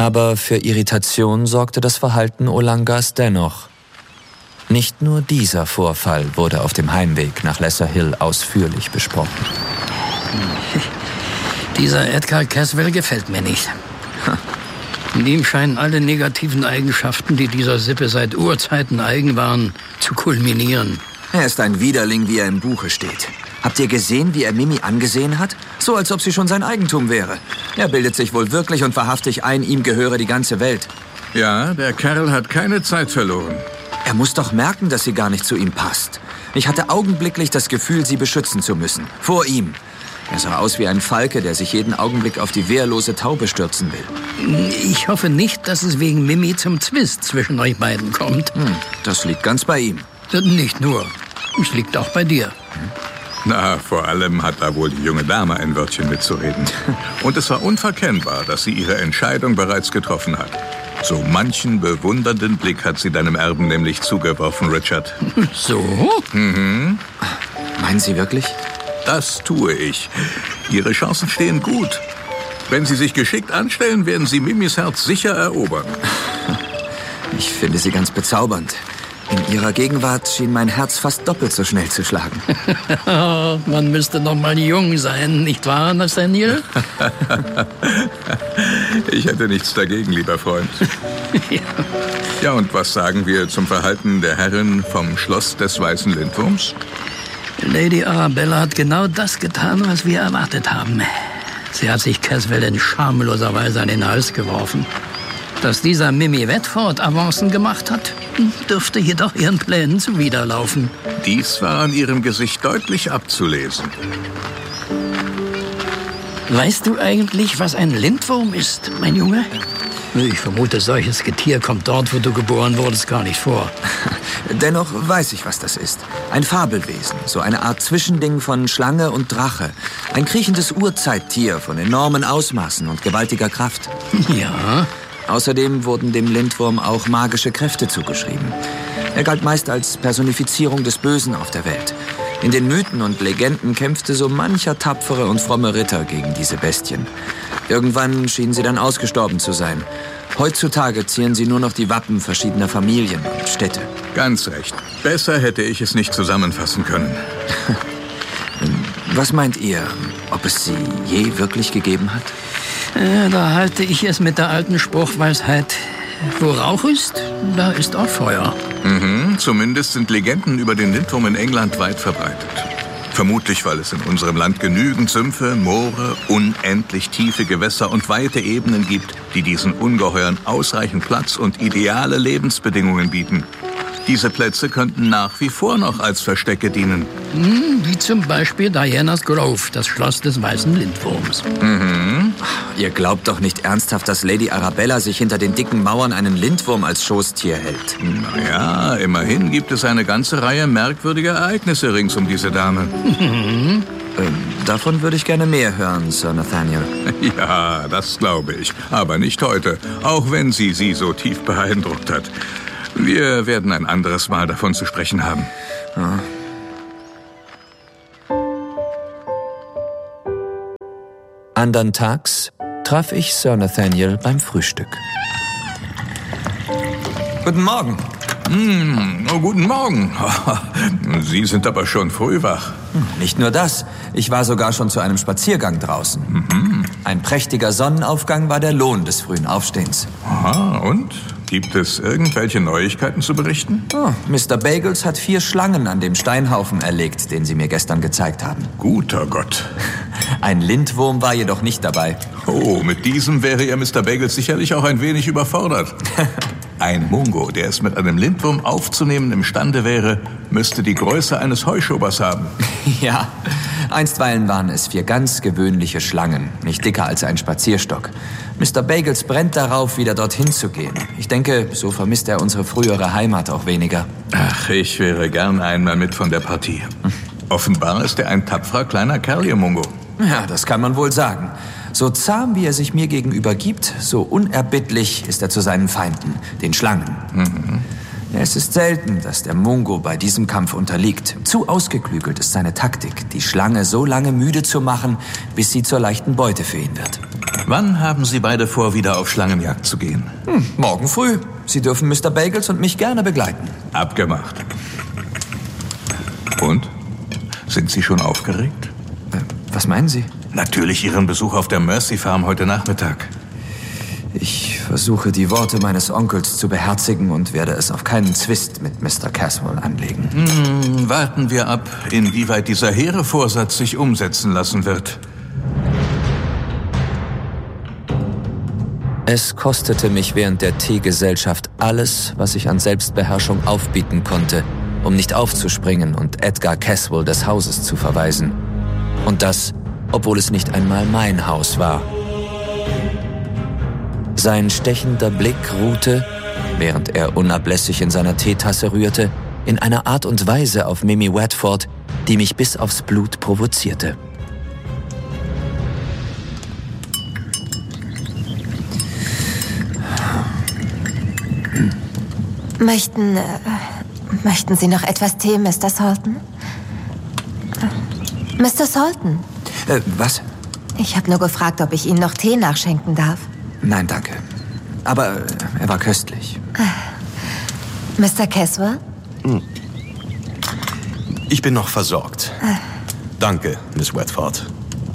Aber für Irritation sorgte das Verhalten Olangas dennoch. Nicht nur dieser Vorfall wurde auf dem Heimweg nach Lesser Hill ausführlich besprochen. Dieser Edgar Caswell gefällt mir nicht. In ihm scheinen alle negativen Eigenschaften, die dieser Sippe seit Urzeiten eigen waren, zu kulminieren. Er ist ein Widerling, wie er im Buche steht. Habt ihr gesehen, wie er Mimi angesehen hat? So, als ob sie schon sein Eigentum wäre. Er bildet sich wohl wirklich und wahrhaftig ein, ihm gehöre die ganze Welt. Ja, der Kerl hat keine Zeit verloren. Er muss doch merken, dass sie gar nicht zu ihm passt. Ich hatte augenblicklich das Gefühl, sie beschützen zu müssen. Vor ihm. Er sah aus wie ein Falke, der sich jeden Augenblick auf die wehrlose Taube stürzen will. Ich hoffe nicht, dass es wegen Mimi zum Zwist zwischen euch beiden kommt. Das liegt ganz bei ihm. Nicht nur. Es liegt auch bei dir. Na, vor allem hat da wohl die junge Dame ein Wörtchen mitzureden. Und es war unverkennbar, dass sie ihre Entscheidung bereits getroffen hat. So manchen bewundernden Blick hat sie deinem Erben nämlich zugeworfen, Richard. So? Meinen Sie wirklich? Das tue ich. Ihre Chancen stehen gut. Wenn Sie sich geschickt anstellen, werden Sie Mimis Herz sicher erobern. Ich finde sie ganz bezaubernd. In ihrer Gegenwart schien mein Herz fast doppelt so schnell zu schlagen. Man müsste noch mal jung sein, nicht wahr, Nathaniel? Ich hätte nichts dagegen, lieber Freund. Ja, und was sagen wir zum Verhalten der Herrin vom Schloss des Weißen Lindwurms? Lady Arabella hat genau das getan, was wir erwartet haben. Sie hat sich Caswell in schamloser Weise an den Hals geworfen. Dass dieser Mimi Wedford Avancen gemacht hat, dürfte jedoch ihren Plänen zuwiderlaufen. Dies war an ihrem Gesicht deutlich abzulesen. Weißt du eigentlich, was ein Lindwurm ist, mein Junge? Ich vermute, solches Getier kommt dort, wo du geboren wurdest, gar nicht vor. Dennoch weiß ich, was das ist. Ein Fabelwesen, so eine Art Zwischending von Schlange und Drache. Ein kriechendes Urzeittier von enormen Ausmaßen und gewaltiger Kraft. Ja. Außerdem wurden dem Lindwurm auch magische Kräfte zugeschrieben. Er galt meist als Personifizierung des Bösen auf der Welt. In den Mythen und Legenden kämpfte so mancher tapfere und fromme Ritter gegen diese Bestien. Irgendwann schienen sie dann ausgestorben zu sein. Heutzutage zieren sie nur noch die Wappen verschiedener Familien und Städte. Ganz recht. Besser hätte ich es nicht zusammenfassen können. Was meint ihr, ob es sie je wirklich gegeben hat? Da halte ich es mit der alten Spruchweisheit: Wo Rauch ist, da ist auch Feuer. Zumindest sind Legenden über den Lindwurm in England weit verbreitet. Vermutlich, weil es in unserem Land genügend Sümpfe, Moore, unendlich tiefe Gewässer und weite Ebenen gibt, die diesen Ungeheuern ausreichend Platz und ideale Lebensbedingungen bieten. Diese Plätze könnten nach wie vor noch als Verstecke dienen. Wie zum Beispiel Diana's Grove, das Schloss des Weißen Lindwurms. Ihr glaubt doch nicht ernsthaft, dass Lady Arabella sich hinter den dicken Mauern einen Lindwurm als Schoßtier hält. Naja, immerhin gibt es eine ganze Reihe merkwürdiger Ereignisse rings um diese Dame. Davon würde ich gerne mehr hören, Sir Nathaniel. Ja, das glaube ich. Aber nicht heute, auch wenn sie so tief beeindruckt hat. Wir werden ein anderes Mal davon zu sprechen haben. Ja. Andern Tags traf ich Sir Nathaniel beim Frühstück. Guten Morgen. Guten Morgen. Sie sind aber schon früh wach. Nicht nur das, ich war sogar schon zu einem Spaziergang draußen. Ein prächtiger Sonnenaufgang war der Lohn des frühen Aufstehens. Aha, und? Gibt es irgendwelche Neuigkeiten zu berichten? Mr. Bagels hat 4 Schlangen an dem Steinhaufen erlegt, den Sie mir gestern gezeigt haben. Guter Gott. Ein Lindwurm war jedoch nicht dabei. Oh, mit diesem wäre Ihr Mr. Bagels sicherlich auch ein wenig überfordert. Ein Mungo, der es mit einem Lindwurm aufzunehmen imstande wäre, müsste die Größe eines Heuschobers haben. Ja, einstweilen waren es 4 ganz gewöhnliche Schlangen, nicht dicker als ein Spazierstock. Mr. Bagels brennt darauf, wieder dorthin zu gehen. Ich denke, so vermisst er unsere frühere Heimat auch weniger. Ach, ich wäre gern einmal mit von der Partie. Offenbar ist er ein tapferer kleiner Kerl, Ihr Mungo. Ja, das kann man wohl sagen. So zahm, wie er sich mir gegenüber gibt, so unerbittlich ist er zu seinen Feinden, den Schlangen. Es ist selten, dass der Mungo bei diesem Kampf unterliegt. Zu ausgeklügelt ist seine Taktik, die Schlange so lange müde zu machen, bis sie zur leichten Beute für ihn wird. Wann haben Sie beide vor, wieder auf Schlangenjagd zu gehen? Morgen früh. Sie dürfen Mr. Bagels und mich gerne begleiten. Abgemacht. Und? Sind Sie schon aufgeregt? Was meinen Sie? Natürlich Ihren Besuch auf der Mercy Farm heute Nachmittag. Ich versuche, die Worte meines Onkels zu beherzigen und werde es auf keinen Zwist mit Mr. Caswell anlegen. Warten wir ab, inwieweit dieser hehre Vorsatz sich umsetzen lassen wird. Es kostete mich während der Teegesellschaft alles, was ich an Selbstbeherrschung aufbieten konnte, um nicht aufzuspringen und Edgar Caswell des Hauses zu verweisen. Und das, obwohl es nicht einmal mein Haus war. Sein stechender Blick ruhte, während er unablässig in seiner Teetasse rührte, in einer Art und Weise auf Mimi Watford, die mich bis aufs Blut provozierte. Möchten Sie noch etwas Tee, Mr. Salton? Mr. Salton? Was? Ich habe nur gefragt, ob ich Ihnen noch Tee nachschenken darf. Nein, danke. Aber er war köstlich. Mr. Caswell? Ich bin noch versorgt. Danke, Miss Watford.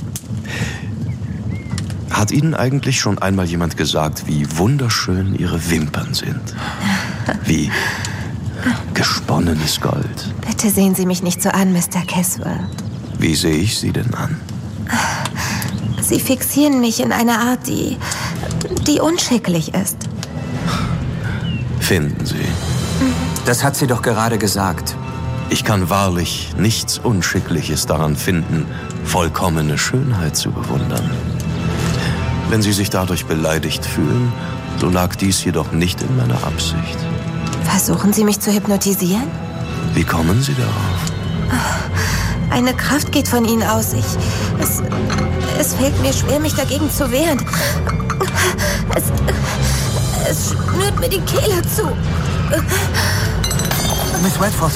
Hat Ihnen eigentlich schon einmal jemand gesagt, wie wunderschön Ihre Wimpern sind? Wie gesponnenes Gold. Bitte sehen Sie mich nicht so an, Mr. Caswell. Wie sehe ich Sie denn an? Sie fixieren mich in einer Art, die unschicklich ist. Finden Sie. Das hat sie doch gerade gesagt. Ich kann wahrlich nichts Unschickliches daran finden, vollkommene Schönheit zu bewundern. Wenn Sie sich dadurch beleidigt fühlen, so lag dies jedoch nicht in meiner Absicht. Versuchen Sie mich zu hypnotisieren? Wie kommen Sie darauf? Eine Kraft geht von Ihnen aus. Es fällt mir schwer, mich dagegen zu wehren. Es schnürt mir die Kehle zu. Miss Watford.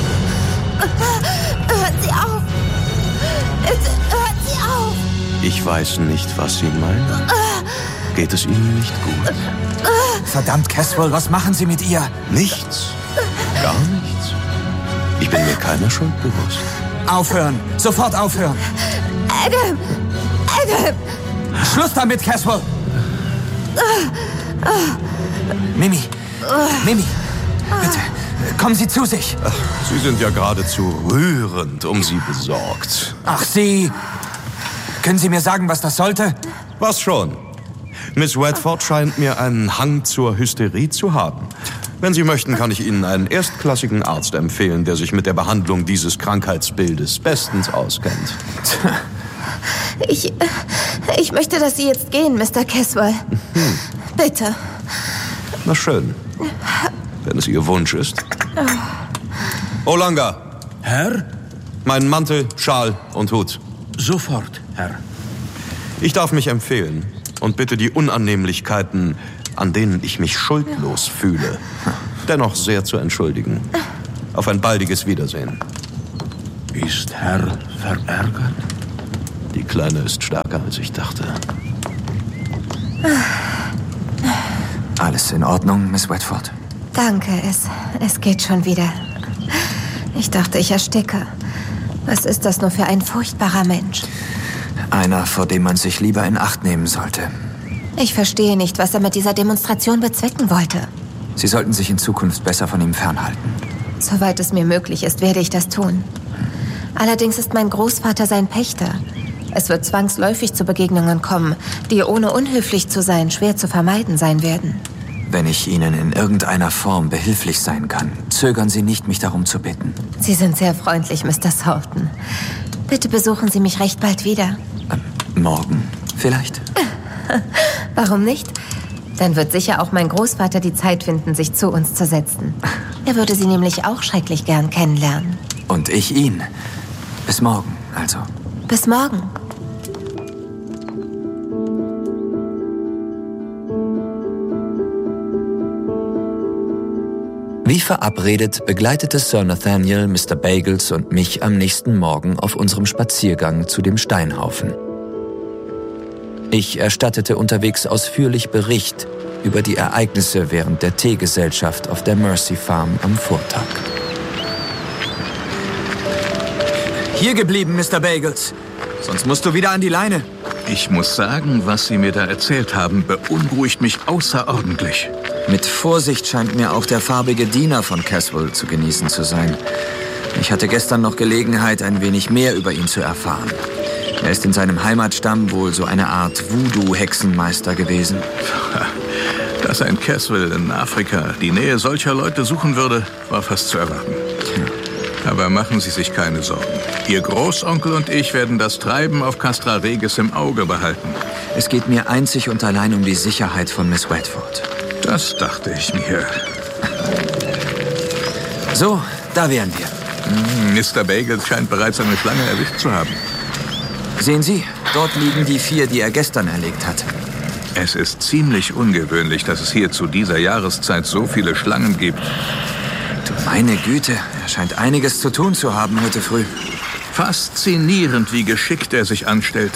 Hören Sie auf! Hören Sie auf! Ich weiß nicht, was Sie meinen. Geht es Ihnen nicht gut? Verdammt, Caswell, was machen Sie mit ihr? Nichts. Gar nichts. Ich bin mir keiner Schuld bewusst. Aufhören! Sofort aufhören! Adam! Schluss damit, Caswell! Mimi! Bitte, kommen Sie zu sich! Sie sind ja geradezu rührend um Sie besorgt. Ach, Sie! Können Sie mir sagen, was das sollte? Was schon? Miss Watford scheint mir einen Hang zur Hysterie zu haben. Wenn Sie möchten, kann ich Ihnen einen erstklassigen Arzt empfehlen, der sich mit der Behandlung dieses Krankheitsbildes bestens auskennt. Ich möchte, dass Sie jetzt gehen, Mr. Caswell. Bitte. Na schön. Wenn es Ihr Wunsch ist. Olanga. Herr? Mein Mantel, Schal und Hut. Sofort, Herr. Ich darf mich empfehlen und bitte die Unannehmlichkeiten, an denen ich mich schuldlos fühle, dennoch sehr zu entschuldigen. Auf ein baldiges Wiedersehen. Ist Herr verärgert? Die Kleine ist stärker, als ich dachte. Alles in Ordnung, Miss Watford? Danke, es geht schon wieder. Ich dachte, ich ersticke. Was ist das nur für ein furchtbarer Mensch? Einer, vor dem man sich lieber in Acht nehmen sollte. Ich verstehe nicht, was er mit dieser Demonstration bezwecken wollte. Sie sollten sich in Zukunft besser von ihm fernhalten. Soweit es mir möglich ist, werde ich das tun. Allerdings ist mein Großvater sein Pächter. Es wird zwangsläufig zu Begegnungen kommen, die ohne unhöflich zu sein schwer zu vermeiden sein werden. Wenn ich Ihnen in irgendeiner Form behilflich sein kann, zögern Sie nicht, mich darum zu bitten. Sie sind sehr freundlich, Mr. Salton. Bitte besuchen Sie mich recht bald wieder. Morgen vielleicht? Warum nicht? Dann wird sicher auch mein Großvater die Zeit finden, sich zu uns zu setzen. Er würde Sie nämlich auch schrecklich gern kennenlernen. Und ich ihn. Bis morgen, also. Bis morgen. Wie verabredet begleitete Sir Nathaniel Mr. Bagels und mich am nächsten Morgen auf unserem Spaziergang zu dem Steinhaufen. Ich erstattete unterwegs ausführlich Bericht über die Ereignisse während der Teegesellschaft auf der Mercy Farm am Vortag. Hier geblieben, Mr. Bagels. Sonst musst du wieder an die Leine. Ich muss sagen, was Sie mir da erzählt haben, beunruhigt mich außerordentlich. Mit Vorsicht scheint mir auch der farbige Diener von Caswell zu genießen zu sein. Ich hatte gestern noch Gelegenheit, ein wenig mehr über ihn zu erfahren. Er ist in seinem Heimatstamm wohl so eine Art Voodoo-Hexenmeister gewesen. Dass ein Caswell in Afrika die Nähe solcher Leute suchen würde, war fast zu erwarten. Aber machen Sie sich keine Sorgen. Ihr Großonkel und ich werden das Treiben auf Castra Regis im Auge behalten. Es geht mir einzig und allein um die Sicherheit von Miss Redford. Das dachte ich mir. So, da wären wir. Mr. Bagels scheint bereits eine Schlange erwischt zu haben. Sehen Sie, dort liegen die 4, die er gestern erlegt hat. Es ist ziemlich ungewöhnlich, dass es hier zu dieser Jahreszeit so viele Schlangen gibt. Du meine Güte, er scheint einiges zu tun zu haben heute früh. Faszinierend, wie geschickt er sich anstellt.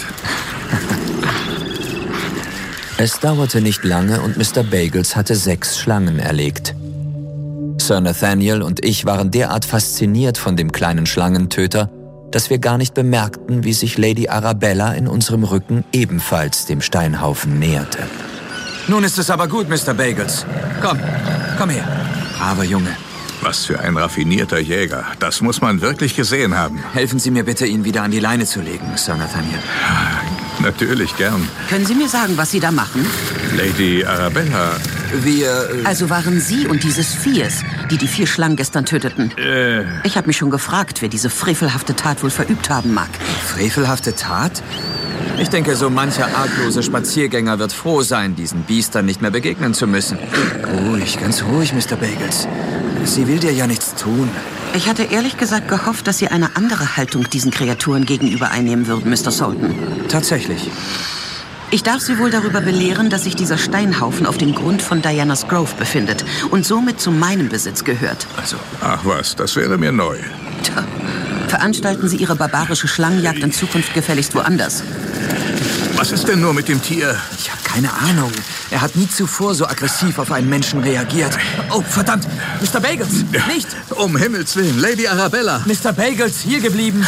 Es dauerte nicht lange und Mr. Bagels hatte 6 Schlangen erlegt. Sir Nathaniel und ich waren derart fasziniert von dem kleinen Schlangentöter, dass wir gar nicht bemerkten, wie sich Lady Arabella in unserem Rücken ebenfalls dem Steinhaufen näherte. Nun ist es aber gut, Mr. Bagels. Komm her. Braver Junge. Was für ein raffinierter Jäger. Das muss man wirklich gesehen haben. Helfen Sie mir bitte, ihn wieder an die Leine zu legen, Sir Nathaniel. Natürlich, gern. Können Sie mir sagen, was Sie da machen? Lady Arabella. Also waren Sie und dieses Viehs, die 4 Schlangen gestern töteten? Ich habe mich schon gefragt, wer diese frevelhafte Tat wohl verübt haben mag. Frevelhafte Tat? Ich denke, so mancher arglose Spaziergänger wird froh sein, diesen Biestern nicht mehr begegnen zu müssen. Ruhig, ganz ruhig, Mr. Bagels. Sie will dir ja nichts tun. Ich hatte ehrlich gesagt gehofft, dass Sie eine andere Haltung diesen Kreaturen gegenüber einnehmen würden, Mr. Sultan. Tatsächlich. Ich darf Sie wohl darüber belehren, dass sich dieser Steinhaufen auf dem Grund von Diana's Grove befindet und somit zu meinem Besitz gehört. Also. Ach was, das wäre mir neu. Tja, veranstalten Sie Ihre barbarische Schlangenjagd in Zukunft gefälligst woanders. Was ist denn nur mit dem Tier? Ich habe keine Ahnung. Er hat nie zuvor so aggressiv auf einen Menschen reagiert. Oh, verdammt! Mr. Bagels, nicht! Um Himmels Willen, Lady Arabella! Mr. Bagels, hier geblieben!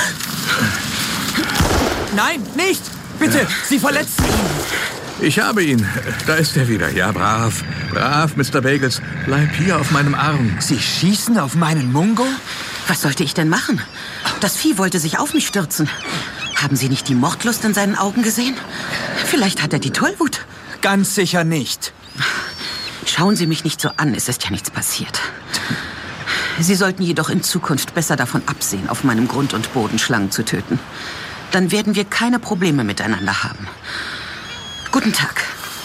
Nein, nicht! Bitte, Sie verletzen ihn! Ich habe ihn. Da ist er wieder. Ja, brav. Brav, Mr. Bagels. Bleib hier auf meinem Arm. Sie schießen auf meinen Mungo? Was sollte ich denn machen? Das Vieh wollte sich auf mich stürzen. Haben Sie nicht die Mordlust in seinen Augen gesehen? Vielleicht hat er die Tollwut. Ganz sicher nicht. Schauen Sie mich nicht so an, es ist ja nichts passiert. Sie sollten jedoch in Zukunft besser davon absehen, auf meinem Grund und Boden Schlangen zu töten. Dann werden wir keine Probleme miteinander haben. Guten Tag.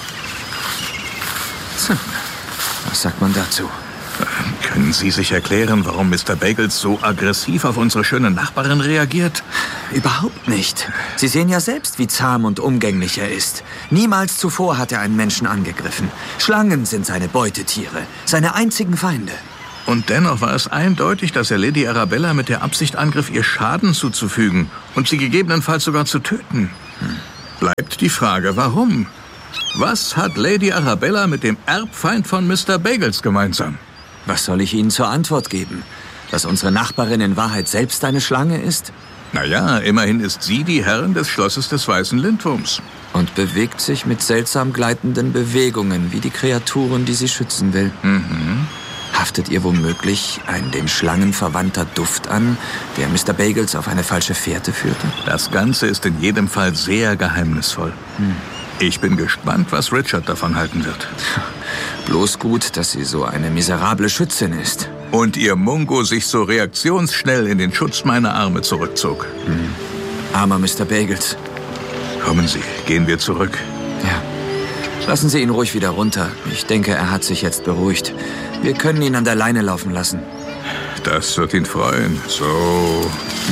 Was sagt man dazu? Können Sie sich erklären, warum Mr. Bagels so aggressiv auf unsere schöne Nachbarin reagiert? Überhaupt nicht. Sie sehen ja selbst, wie zahm und umgänglich er ist. Niemals zuvor hat er einen Menschen angegriffen. Schlangen sind seine Beutetiere, seine einzigen Feinde. Und dennoch war es eindeutig, dass er Lady Arabella mit der Absicht angriff, ihr Schaden zuzufügen und sie gegebenenfalls sogar zu töten. Bleibt die Frage, warum? Was hat Lady Arabella mit dem Erbfeind von Mr. Bagels gemeinsam? Was soll ich Ihnen zur Antwort geben? Dass unsere Nachbarin in Wahrheit selbst eine Schlange ist? Naja, immerhin ist sie die Herrin des Schlosses des Weißen Lindwurms. Und bewegt sich mit seltsam gleitenden Bewegungen, wie die Kreaturen, die sie schützen will. Haftet ihr womöglich ein den Schlangen verwandter Duft an, der Mr. Bagels auf eine falsche Fährte führte? Das Ganze ist in jedem Fall sehr geheimnisvoll. Ich bin gespannt, was Richard davon halten wird. Bloß gut, dass sie so eine miserable Schützin ist. Und ihr Mungo sich so reaktionsschnell in den Schutz meiner Arme zurückzog. Armer Mr. Bagels. Kommen Sie, gehen wir zurück. Ja. Lassen Sie ihn ruhig wieder runter. Ich denke, er hat sich jetzt beruhigt. Wir können ihn an der Leine laufen lassen. Das wird ihn freuen. So.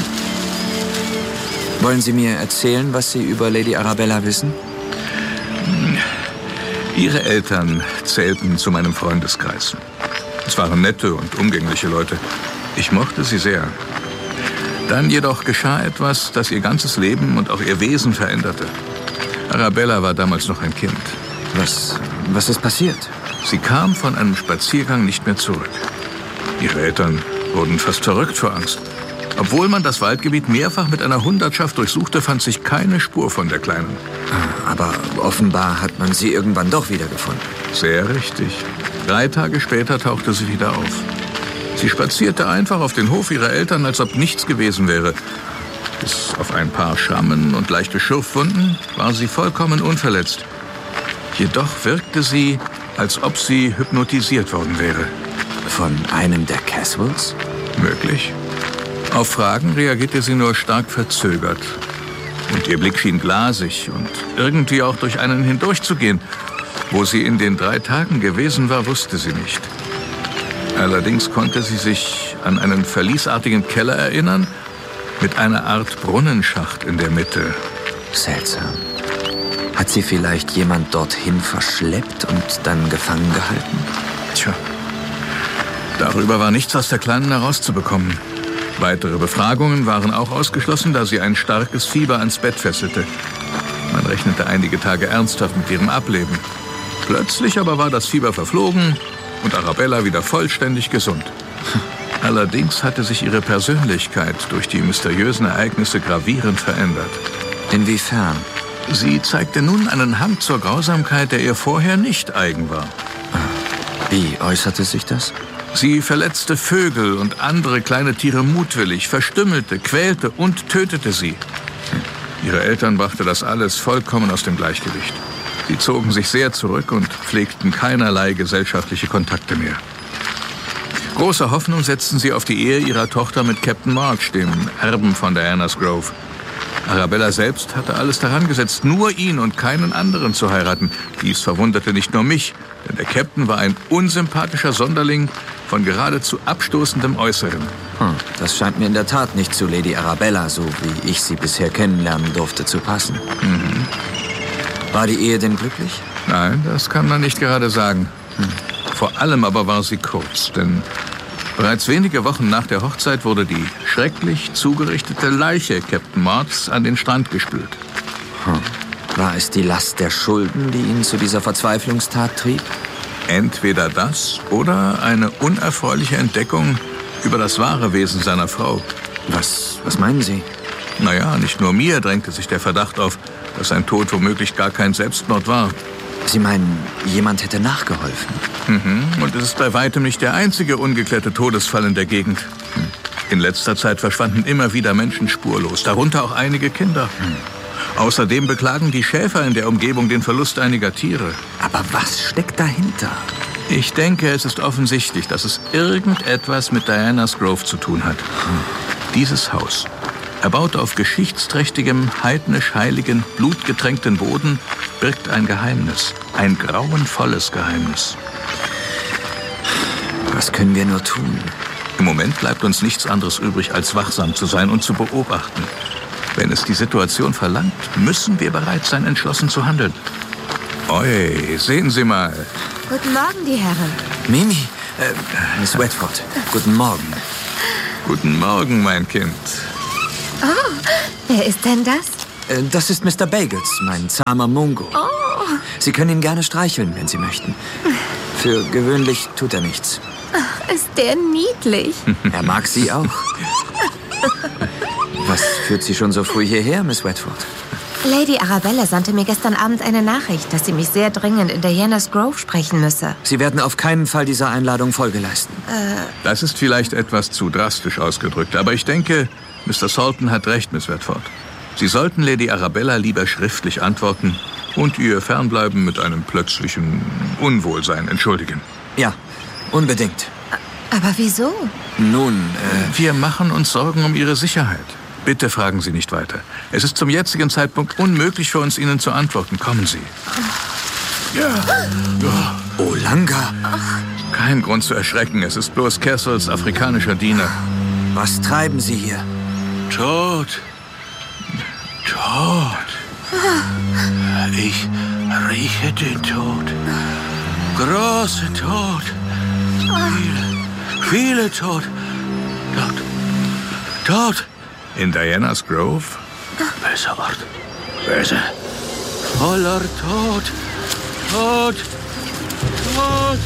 Wollen Sie mir erzählen, was Sie über Lady Arabella wissen? Ihre Eltern zählten zu meinem Freundeskreis. Es waren nette und umgängliche Leute. Ich mochte sie sehr. Dann jedoch geschah etwas, das ihr ganzes Leben und auch ihr Wesen veränderte. Arabella war damals noch ein Kind. Was ist passiert? Sie kam von einem Spaziergang nicht mehr zurück. Ihre Eltern wurden fast verrückt vor Angst. Obwohl man das Waldgebiet mehrfach mit einer Hundertschaft durchsuchte, fand sich keine Spur von der Kleinen. Aber offenbar hat man sie irgendwann doch wiedergefunden. Sehr richtig. 3 Tage später tauchte sie wieder auf. Sie spazierte einfach auf den Hof ihrer Eltern, als ob nichts gewesen wäre. Bis auf ein paar Schrammen und leichte Schürfwunden war sie vollkommen unverletzt. Jedoch wirkte sie, als ob sie hypnotisiert worden wäre. Von einem der Caswells? Möglich. Auf Fragen reagierte sie nur stark verzögert. Und ihr Blick schien glasig und irgendwie auch durch einen hindurchzugehen. Wo sie in den 3 Tagen gewesen war, wusste sie nicht. Allerdings konnte sie sich an einen verliesartigen Keller erinnern, mit einer Art Brunnenschacht in der Mitte. Seltsam. Hat sie vielleicht jemand dorthin verschleppt und dann gefangen gehalten? Tja, darüber war nichts aus der Kleinen herauszubekommen. Weitere Befragungen waren auch ausgeschlossen, da sie ein starkes Fieber ans Bett fesselte. Man rechnete einige Tage ernsthaft mit ihrem Ableben. Plötzlich aber war das Fieber verflogen und Arabella wieder vollständig gesund. Allerdings hatte sich ihre Persönlichkeit durch die mysteriösen Ereignisse gravierend verändert. Inwiefern? Sie zeigte nun einen Hang zur Grausamkeit, der ihr vorher nicht eigen war. Wie äußerte sich das? Sie verletzte Vögel und andere kleine Tiere mutwillig, verstümmelte, quälte und tötete sie. Ihre Eltern brachte das alles vollkommen aus dem Gleichgewicht. Sie zogen sich sehr zurück und pflegten keinerlei gesellschaftliche Kontakte mehr. Große Hoffnung setzten sie auf die Ehe ihrer Tochter mit Captain March, dem Erben von Diana's Grove. Arabella selbst hatte alles daran gesetzt, nur ihn und keinen anderen zu heiraten. Dies verwunderte nicht nur mich, denn der Captain war ein unsympathischer Sonderling von geradezu abstoßendem Äußeren. Das scheint mir in der Tat nicht zu Lady Arabella, so wie ich sie bisher kennenlernen durfte, zu passen. War die Ehe denn glücklich? Nein, das kann man nicht gerade sagen. Vor allem aber war sie kurz, denn bereits wenige Wochen nach der Hochzeit wurde die schrecklich zugerichtete Leiche Captain Marchs an den Strand gespült. War es die Last der Schulden, die ihn zu dieser Verzweiflungstat trieb? Entweder das oder eine unerfreuliche Entdeckung über das wahre Wesen seiner Frau. Was meinen Sie? Naja, nicht nur mir drängte sich der Verdacht auf, dass sein Tod womöglich gar kein Selbstmord war. Sie meinen, jemand hätte nachgeholfen? Und es ist bei weitem nicht der einzige ungeklärte Todesfall in der Gegend. In letzter Zeit verschwanden immer wieder Menschen spurlos, darunter auch einige Kinder. Außerdem beklagen die Schäfer in der Umgebung den Verlust einiger Tiere. Aber was steckt dahinter? Ich denke, es ist offensichtlich, dass es irgendetwas mit Diana's Grove zu tun hat. Dieses Haus, erbaut auf geschichtsträchtigem, heidnisch-heiligen, blutgetränkten Boden, birgt ein Geheimnis. Ein grauenvolles Geheimnis. Was können wir nur tun? Im Moment bleibt uns nichts anderes übrig, als wachsam zu sein und zu beobachten. Wenn es die Situation verlangt, müssen wir bereit sein, entschlossen zu handeln. Oi, sehen Sie mal. Guten Morgen, die Herren. Mimi, Miss Wedford, guten Morgen. Guten Morgen, mein Kind. Oh, wer ist denn das? Das ist Mr. Bagels, mein zahmer Mungo. Oh. Sie können ihn gerne streicheln, wenn Sie möchten. Für gewöhnlich tut er nichts. Ach, ist der niedlich. Er mag Sie auch. Was führt Sie schon so früh hierher, Miss Wedford? Lady Arabella sandte mir gestern Abend eine Nachricht, dass sie mich sehr dringend in Diana's Grove sprechen müsse. Sie werden auf keinen Fall dieser Einladung Folge leisten. Das ist vielleicht etwas zu drastisch ausgedrückt, aber ich denke, Mr. Salton hat recht, Miss Wedford. Sie sollten Lady Arabella lieber schriftlich antworten und ihr Fernbleiben mit einem plötzlichen Unwohlsein entschuldigen. Ja, unbedingt. Aber wieso? Nun, wir machen uns Sorgen um Ihre Sicherheit. Bitte fragen Sie nicht weiter. Es ist zum jetzigen Zeitpunkt unmöglich für uns, Ihnen zu antworten. Kommen Sie. Ja. Olanga. Kein Grund zu erschrecken. Es ist bloß Caswells afrikanischer Diener. Was treiben Sie hier? Tod. Ich rieche den Tod. Großen Tod. Viele tot. Tot. In Diana's Grove? Böser Ort. Böse. Voller Tod. Tod. Tod.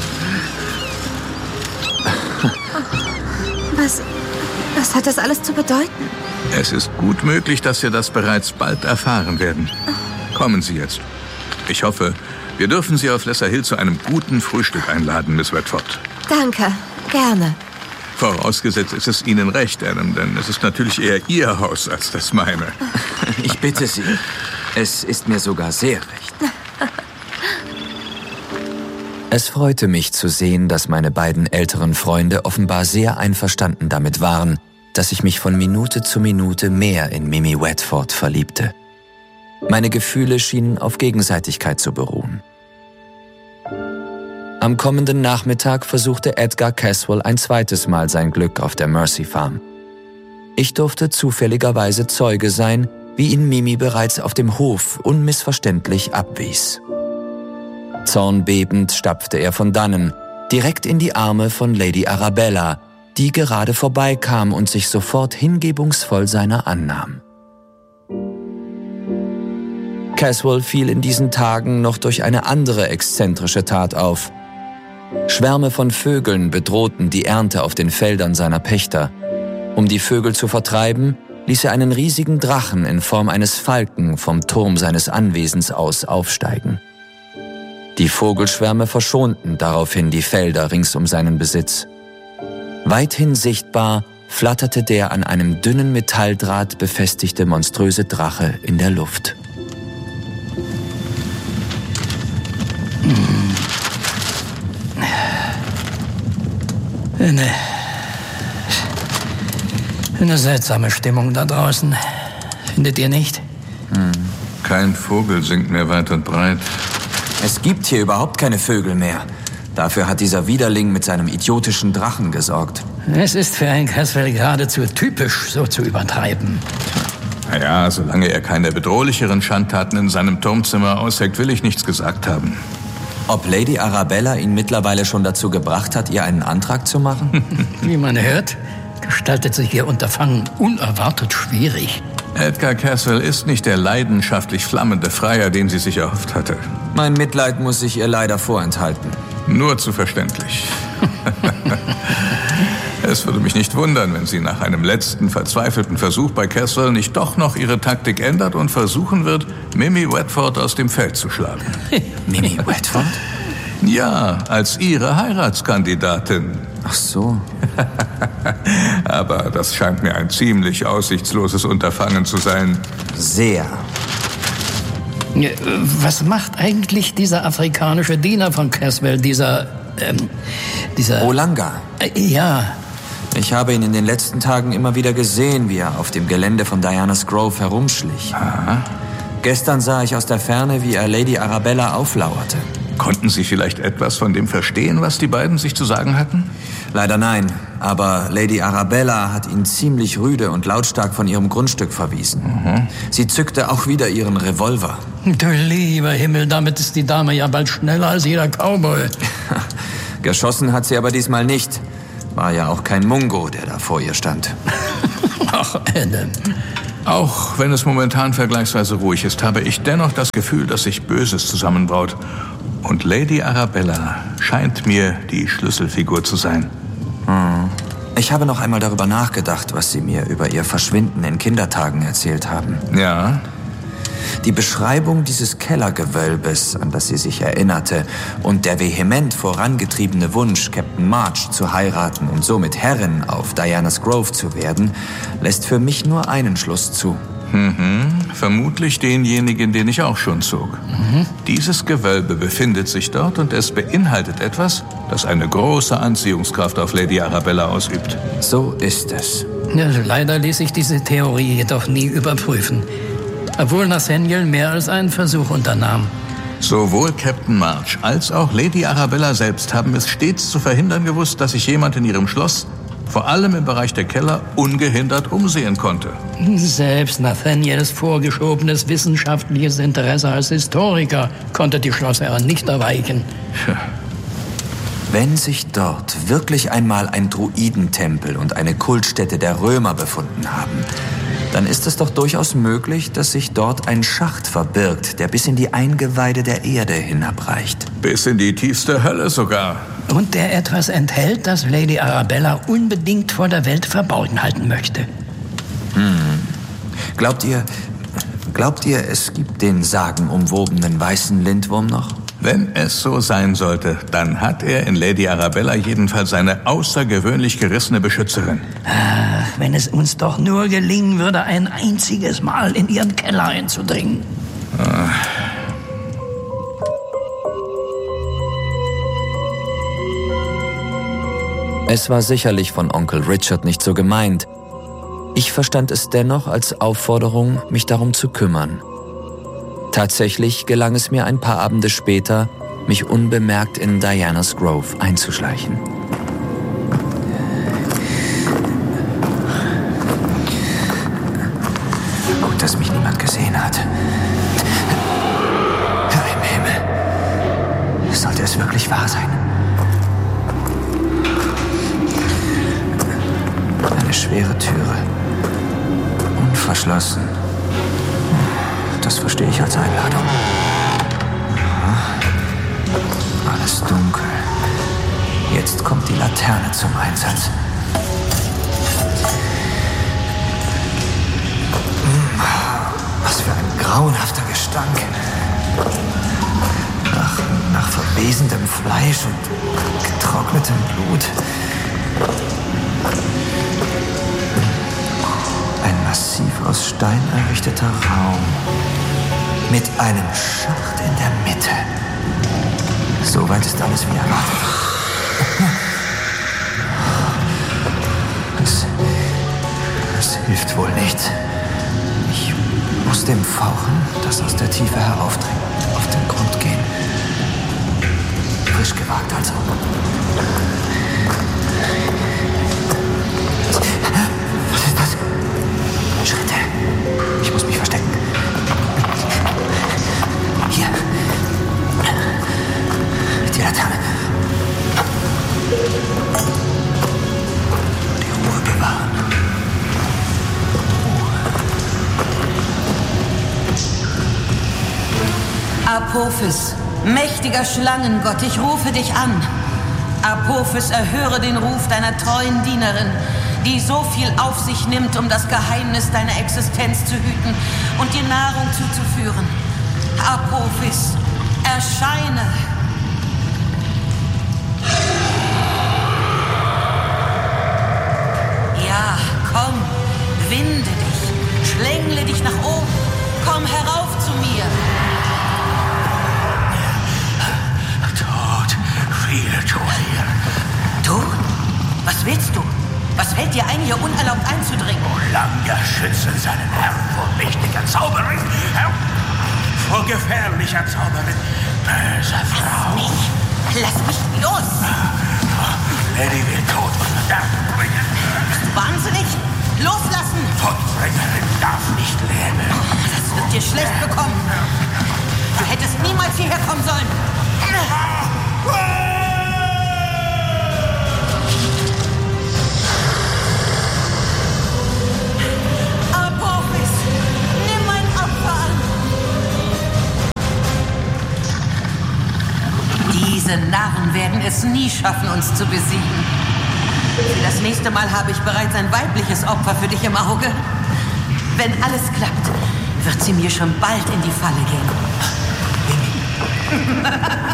Was hat das alles zu bedeuten? Es ist gut möglich, dass wir das bereits bald erfahren werden. Kommen Sie jetzt. Ich hoffe, wir dürfen Sie auf Lesser Hill zu einem guten Frühstück einladen, Miss Redford. Danke, gerne. Vorausgesetzt ist es Ihnen recht, Adam, denn es ist natürlich eher Ihr Haus als das meine. Ich bitte Sie. Es ist mir sogar sehr recht. Es freute mich zu sehen, dass meine beiden älteren Freunde offenbar sehr einverstanden damit waren, dass ich mich von Minute zu Minute mehr in Mimi Redford verliebte. Meine Gefühle schienen auf Gegenseitigkeit zu beruhen. Am kommenden Nachmittag versuchte Edgar Caswell ein zweites Mal sein Glück auf der Mercy Farm. Ich durfte zufälligerweise Zeuge sein, wie ihn Mimi bereits auf dem Hof unmissverständlich abwies. Zornbebend stapfte er von dannen, direkt in die Arme von Lady Arabella, die gerade vorbeikam und sich sofort hingebungsvoll seiner annahm. Caswell fiel in diesen Tagen noch durch eine andere exzentrische Tat auf. Schwärme von Vögeln bedrohten die Ernte auf den Feldern seiner Pächter. Um die Vögel zu vertreiben, ließ er einen riesigen Drachen in Form eines Falken vom Turm seines Anwesens aus aufsteigen. Die Vogelschwärme verschonten daraufhin die Felder rings um seinen Besitz. Weithin sichtbar flatterte der an einem dünnen Metalldraht befestigte monströse Drache in der Luft. Eine seltsame Stimmung da draußen. Findet ihr nicht? Kein Vogel singt mehr weit und breit. Es gibt hier überhaupt keine Vögel mehr. Dafür hat dieser Widerling mit seinem idiotischen Drachen gesorgt. Es ist für ein Caswell geradezu typisch, so zu übertreiben. Naja, solange er keine bedrohlicheren Schandtaten in seinem Turmzimmer ausheckt, will ich nichts gesagt haben. Ob Lady Arabella ihn mittlerweile schon dazu gebracht hat, ihr einen Antrag zu machen? Wie man hört, gestaltet sich ihr Unterfangen unerwartet schwierig. Edgar Caswell ist nicht der leidenschaftlich flammende Freier, den sie sich erhofft hatte. Mein Mitleid muss sich ihr leider vorenthalten. Nur zu verständlich. Es würde mich nicht wundern, wenn sie nach einem letzten verzweifelten Versuch bei Caswell nicht doch noch ihre Taktik ändert und versuchen wird, Mimi Redford aus dem Feld zu schlagen. Mimi Redford? Ja, als ihre Heiratskandidatin. Ach so. Aber das scheint mir ein ziemlich aussichtsloses Unterfangen zu sein. Sehr. Was macht eigentlich dieser afrikanische Diener von Caswell, dieser... Olanga. Ja. Ich habe ihn in den letzten Tagen immer wieder gesehen, wie er auf dem Gelände von Diana's Grove herumschlich. Aha. Gestern sah ich aus der Ferne, wie er Lady Arabella auflauerte. Konnten Sie vielleicht etwas von dem verstehen, was die beiden sich zu sagen hatten? Leider nein, aber Lady Arabella hat ihn ziemlich rüde und lautstark von ihrem Grundstück verwiesen. Sie zückte auch wieder ihren Revolver. Du lieber Himmel, damit ist die Dame ja bald schneller als jeder Cowboy. Geschossen hat sie aber diesmal nicht. War ja auch kein Mungo, der da vor ihr stand. Ach, Adam. Auch wenn es momentan vergleichsweise ruhig ist, habe ich dennoch das Gefühl, dass sich Böses zusammenbraut. Und Lady Arabella scheint mir die Schlüsselfigur zu sein. Ich habe noch einmal darüber nachgedacht, was Sie mir über Ihr Verschwinden in Kindertagen erzählt haben. Ja? Die Beschreibung dieses Kellergewölbes, an das sie sich erinnerte, und der vehement vorangetriebene Wunsch, Captain March zu heiraten und somit Herrin auf Diana's Grove zu werden, lässt für mich nur einen Schluss zu. Vermutlich denjenigen, den ich auch schon zog. Dieses Gewölbe befindet sich dort und es beinhaltet etwas, das eine große Anziehungskraft auf Lady Arabella ausübt. So ist es. Ja, leider ließ sich diese Theorie jedoch nie überprüfen, obwohl Nathaniel mehr als einen Versuch unternahm. Sowohl Captain March als auch Lady Arabella selbst haben es stets zu verhindern gewusst, dass sich jemand in ihrem Schloss, vor allem im Bereich der Keller, ungehindert umsehen konnte. Selbst Nathaniels vorgeschobenes wissenschaftliches Interesse als Historiker konnte die Schlossherren nicht erweichen. Wenn sich dort wirklich einmal ein Druidentempel und eine Kultstätte der Römer befunden haben, dann ist es doch durchaus möglich, dass sich dort ein Schacht verbirgt, der bis in die Eingeweide der Erde hinabreicht. Bis in die tiefste Hölle sogar. Und der etwas enthält, das Lady Arabella unbedingt vor der Welt verborgen halten möchte. Glaubt ihr, es gibt den sagenumwobenen weißen Lindwurm noch? Wenn es so sein sollte, dann hat er in Lady Arabella jedenfalls eine außergewöhnlich gerissene Beschützerin. Ach, wenn es uns doch nur gelingen würde, ein einziges Mal in ihren Keller einzudringen. Es war sicherlich von Onkel Richard nicht so gemeint. Ich verstand es dennoch als Aufforderung, mich darum zu kümmern. Tatsächlich gelang es mir ein paar Abende später, mich unbemerkt in Diana's Grove einzuschleichen. Gut, dass mich niemand gesehen hat. Herr im Himmel. Sollte es wirklich wahr sein? Eine schwere Türe. Unverschlossen. Das verstehe ich als Einladung. Alles dunkel. Jetzt kommt die Laterne zum Einsatz. Was für ein grauenhafter Gestank. Nach verwesendem Fleisch und getrocknetem Blut. Ein massiv aus Stein errichteter Raum. Mit einem Schacht in der Mitte. Soweit ist alles wie erwartet. Es hilft wohl nicht. Ich muss dem Fauchen, das aus der Tiefe heraufdringt, auf den Grund gehen. Frisch gewagt also. Was ist das? Schritte. Ich muss mich verstecken. Hier. Die Laterne. Die Ruhe bewahren. Apophis, mächtiger Schlangengott, ich rufe dich an. Apophis, erhöre den Ruf deiner treuen Dienerin, die so viel auf sich nimmt, um das Geheimnis deiner Existenz zu hüten und dir Nahrung zuzuführen. Apophis, erscheine! Ja, komm, winde dich, schlängle dich nach oben, komm herauf zu mir. Tod, viele tot hier. Du? Was willst du? Was fällt dir ein, hier unerlaubt einzudringen? Langer schütze seinen Herrn vor mächtiger Zauberin, vor gefährlicher Zauberin, böser Frau. Lass mich los! Lady will Tod und Verderben bringen. Bist du wahnsinnig? Loslassen! Todbringerin darf nicht leben. Das wird dir schlecht bekommen. Du hättest niemals hierher kommen sollen. Apophis, nimm mein Opfer an. Diese Narren werden es nie schaffen, uns zu besiegen. Für das nächste Mal habe ich bereits ein weibliches Opfer für dich im Auge. Wenn alles klappt, wird sie mir schon bald in die Falle gehen.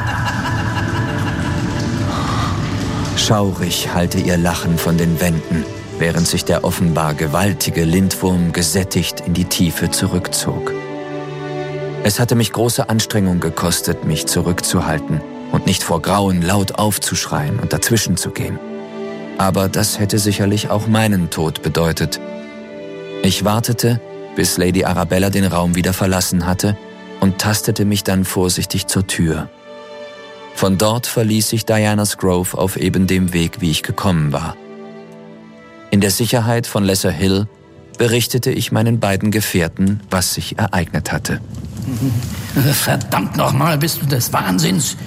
Schaurig hallte ihr Lachen von den Wänden, während sich der offenbar gewaltige Lindwurm gesättigt in die Tiefe zurückzog. Es hatte mich große Anstrengung gekostet, mich zurückzuhalten und nicht vor Grauen laut aufzuschreien und dazwischen zu gehen. Aber das hätte sicherlich auch meinen Tod bedeutet. Ich wartete, bis Lady Arabella den Raum wieder verlassen hatte und tastete mich dann vorsichtig zur Tür. Von dort verließ ich Diana's Grove auf eben dem Weg, wie ich gekommen war. In der Sicherheit von Lesser Hill berichtete ich meinen beiden Gefährten, was sich ereignet hatte. Verdammt nochmal, bist du des Wahnsinns?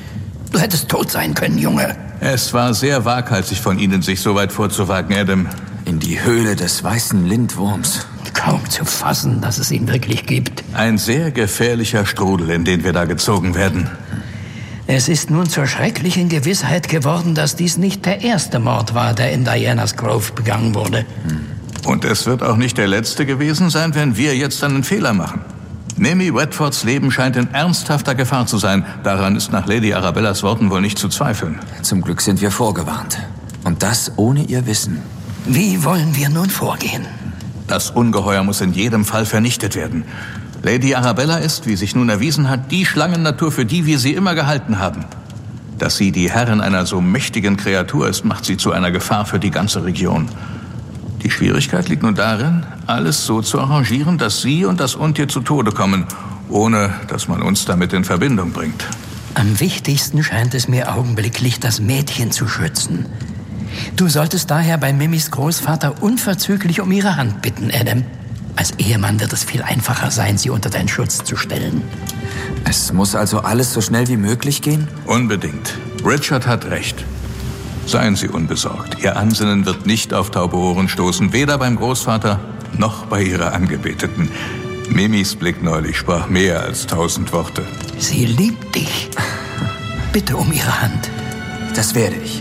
Du hättest tot sein können, Junge. Es war sehr waghalsig von Ihnen, sich so weit vorzuwagen, Adam. In die Höhle des weißen Lindwurms. Kaum zu fassen, dass es ihn wirklich gibt. Ein sehr gefährlicher Strudel, in den wir da gezogen werden. Es ist nun zur schrecklichen Gewissheit geworden, dass dies nicht der erste Mord war, der in Diana's Grove begangen wurde. Und es wird auch nicht der letzte gewesen sein, wenn wir jetzt einen Fehler machen. Mimi Redfords Leben scheint in ernsthafter Gefahr zu sein. Daran ist nach Lady Arabellas Worten wohl nicht zu zweifeln. Zum Glück sind wir vorgewarnt. Und das ohne ihr Wissen. Wie wollen wir nun vorgehen? Das Ungeheuer muss in jedem Fall vernichtet werden. Lady Arabella ist, wie sich nun erwiesen hat, die Schlangennatur, für die wir sie immer gehalten haben. Dass sie die Herrin einer so mächtigen Kreatur ist, macht sie zu einer Gefahr für die ganze Region. Die Schwierigkeit liegt nun darin, alles so zu arrangieren, dass sie und das Untier zu Tode kommen, ohne dass man uns damit in Verbindung bringt. Am wichtigsten scheint es mir augenblicklich, das Mädchen zu schützen. Du solltest daher bei Mimis Großvater unverzüglich um ihre Hand bitten, Adam. Als Ehemann wird es viel einfacher sein, sie unter deinen Schutz zu stellen. Es muss also alles so schnell wie möglich gehen? Unbedingt. Richard hat recht. Seien Sie unbesorgt. Ihr Ansinnen wird nicht auf taube Ohren stoßen, weder beim Großvater noch bei Ihrer Angebeteten. Mimis Blick neulich sprach mehr als 1000 Worte. Sie liebt dich. Bitte um ihre Hand. Das werde ich.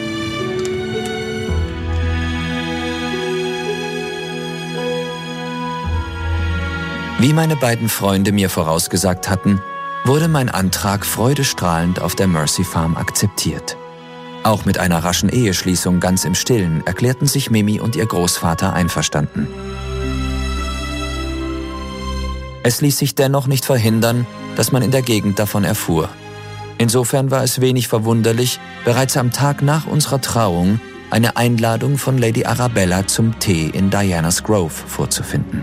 Wie meine beiden Freunde mir vorausgesagt hatten, wurde mein Antrag freudestrahlend auf der Mercy Farm akzeptiert. Auch mit einer raschen Eheschließung ganz im Stillen erklärten sich Mimi und ihr Großvater einverstanden. Es ließ sich dennoch nicht verhindern, dass man in der Gegend davon erfuhr. Insofern war es wenig verwunderlich, bereits am Tag nach unserer Trauung eine Einladung von Lady Arabella zum Tee in Diana's Grove vorzufinden.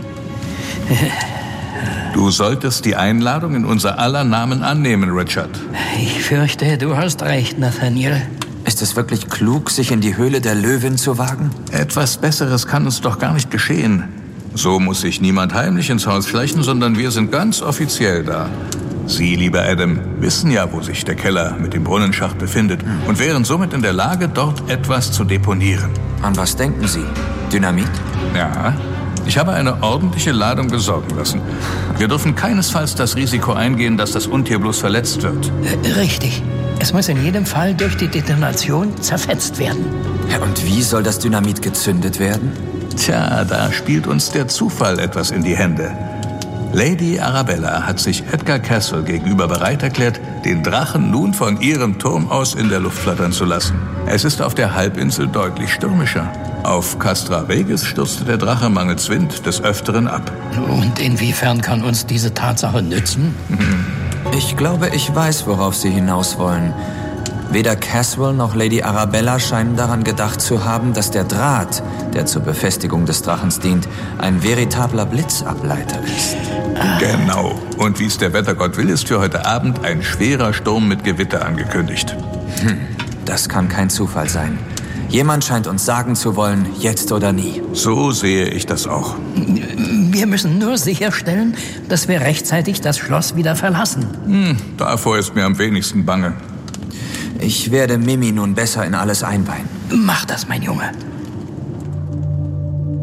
Du solltest die Einladung in unser aller Namen annehmen, Richard. Ich fürchte, du hast recht, Nathaniel. Ist es wirklich klug, sich in die Höhle der Löwin zu wagen? Etwas Besseres kann uns doch gar nicht geschehen. So muss sich niemand heimlich ins Haus schleichen, sondern wir sind ganz offiziell da. Sie, lieber Adam, wissen ja, wo sich der Keller mit dem Brunnenschacht befindet und wären somit in der Lage, dort etwas zu deponieren. An was denken Sie? Dynamit? Ja, ich habe eine ordentliche Ladung besorgen lassen. Wir dürfen keinesfalls das Risiko eingehen, dass das Untier bloß verletzt wird. Richtig. Es muss in jedem Fall durch die Detonation zerfetzt werden. Ja, und wie soll das Dynamit gezündet werden? Tja, da spielt uns der Zufall etwas in die Hände. Lady Arabella hat sich Edgar Caswell gegenüber bereit erklärt, den Drachen nun von ihrem Turm aus in der Luft flattern zu lassen. Es ist auf der Halbinsel deutlich stürmischer. Auf Castra Regis stürzte der Drache mangels Wind des Öfteren ab. Und inwiefern kann uns diese Tatsache nützen? Ich glaube, ich weiß, worauf Sie hinaus wollen. Weder Caswell noch Lady Arabella scheinen daran gedacht zu haben, dass der Draht, der zur Befestigung des Drachens dient, ein veritabler Blitzableiter ist. Genau. Und wie es der Wettergott will, ist für heute Abend ein schwerer Sturm mit Gewitter angekündigt. Das kann kein Zufall sein. Jemand scheint uns sagen zu wollen, jetzt oder nie. So sehe ich das auch. Wir müssen nur sicherstellen, dass wir rechtzeitig das Schloss wieder verlassen. Davor ist mir am wenigsten bange. Ich werde Mimi nun besser in alles einweihen. Mach das, mein Junge.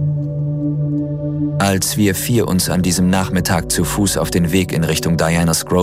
Als wir 4 uns an diesem Nachmittag zu Fuß auf den Weg in Richtung Diana's Grove